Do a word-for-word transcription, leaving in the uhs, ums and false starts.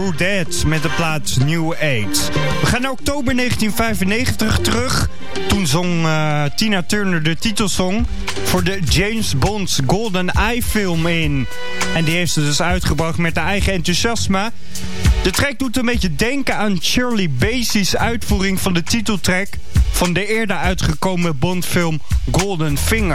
Dead met de plaat New Age. We gaan naar oktober negentien vijfennegentig terug. Toen zong uh, Tina Turner de titelsong voor de James Bond's Golden Eye film in. En die heeft ze dus uitgebracht met haar eigen enthousiasme. De track doet een beetje denken aan Shirley Bassey's uitvoering van de titeltrack van de eerder uitgekomen Bondfilm Golden Finger.